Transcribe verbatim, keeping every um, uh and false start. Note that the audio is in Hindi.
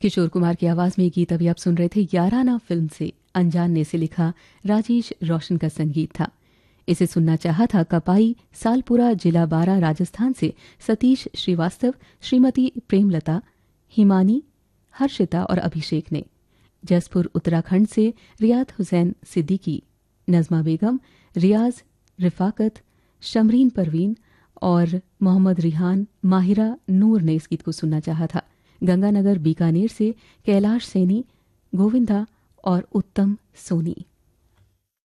किशोर कुमार की आवाज में ये गीत अभी आप सुन रहे थे याराना फिल्म से। अनजान ने से लिखा, राजेश रोशन का संगीत था। इसे सुनना चाहा था कपाई सालपुरा जिला बारा राजस्थान से सतीश श्रीवास्तव, श्रीमती प्रेमलता, हिमानी, हर्षिता और अभिषेक ने। जसपुर उत्तराखंड से रियाद हुसैन सिद्दीकी, नजमा बेगम, रियाज, रिफाकत, शमरीन परवीन और मोहम्मद रिहान, माहिरा नूर ने इस गीत को सुनना चाहा था। गंगानगर बीकानेर से कैलाश सैनी, गोविंदा और उत्तम सोनी।